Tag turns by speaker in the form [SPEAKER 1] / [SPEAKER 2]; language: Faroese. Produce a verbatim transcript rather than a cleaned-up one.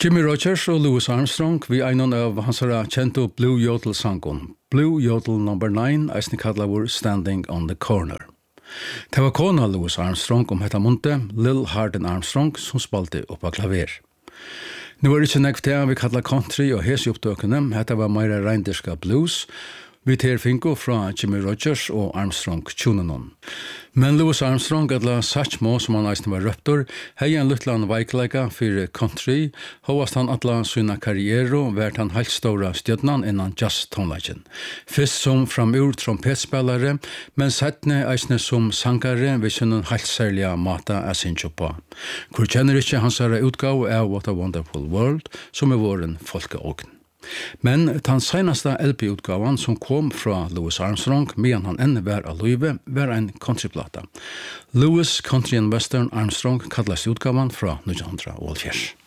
[SPEAKER 1] Jimmy Rogers og Louis Armstrong vi einon av hansara kjento Blue Yodel-sangon. Blue Yodel number nine, eisne kallar vår Standing on the Corner. Det var kona Louis Armstrong om hetta munte, Lil Hardin Armstrong, som spalte oppa klaver. Nu er det ikke nekv det vi kallar country og hesi opptøkene, hetta var meira reinderska blues, vi ter finko fra Jimmy Rogers og Armstrong tjunenon. Men Louis Armstrong, adla Satchmo, som han eisne var røptor, hei en luttlan veikleika fyrir country, hovast han atla syna karriero, vært han heilt stora stjødnan innan jazz-tonlagen. Fyrst som framur trompetspelare, men settne eisne som sangare, vi synnen heilt særliga mata er sinjo på. Hvor kjenner ikkje hansara utgave av What a Wonderful World, som er våren folkeåkn. Men den senaste L P-utgavan som kom fra Louis Armstrong, medan han enne var av Louis, var en countryplata. Louis Country and Western Armstrong kallast utgavan fra nittonhundraåttioåtta.